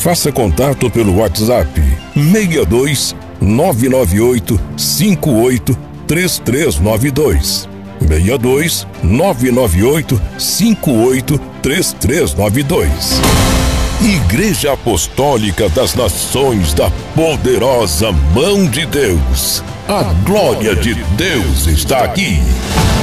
Faça contato pelo WhatsApp 62 998 58 3392. 62 998 58 3392. Igreja Apostólica das Nações da Poderosa Mão de Deus. A glória de Deus está aqui.